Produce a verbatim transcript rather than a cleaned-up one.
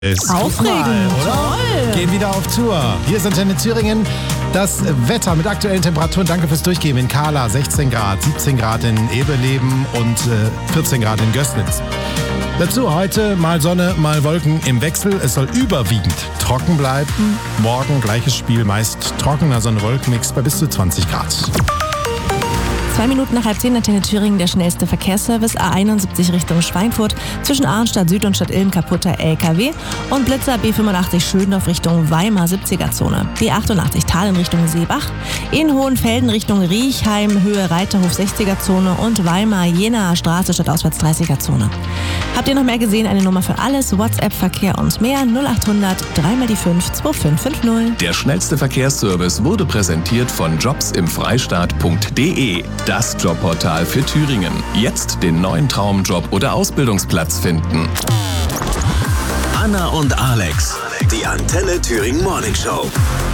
Ist Aufregend, mal, oder? toll. Gehen wieder auf Tour. Hier ist Antenne Thüringen. Das Wetter mit aktuellen Temperaturen. Danke fürs Durchgehen. In Kahla sechzehn Grad, siebzehn Grad in Eberleben und äh, vierzehn Grad in Gößnitz. Dazu heute mal Sonne, mal Wolken im Wechsel. Es soll überwiegend trocken bleiben. Morgen gleiches Spiel, meist trockener Sonne-Wolken-Mix bei bis zu zwanzig Grad. Zwei Minuten nach halb zehn, Antenne Thüringen, der schnellste Verkehrsservice. A einundsiebzig Richtung Schweinfurt, zwischen Arnstadt Süd und Stadt Ilm kaputter L K W. Und Blitzer B fünfundachtzig Schöndorf Richtung Weimar siebziger-Zone. B achtundachtzig Tal in Richtung Seebach. In Hohenfelden Richtung Riechheim, Höhe Reiterhof sechziger-Zone. Und Weimar Jenaer Straße statt auswärts dreißiger-Zone. Habt ihr noch mehr gesehen? Eine Nummer für alles, WhatsApp, Verkehr und mehr. null achthundert drei mal die fünf zwei fünf fünf null. Der schnellste Verkehrsservice wurde präsentiert von jobs im freistaat punkt de. Das Jobportal für Thüringen. Jetzt den neuen Traumjob oder Ausbildungsplatz finden. Anna und Alex, die Antenne Thüringen Morning Show.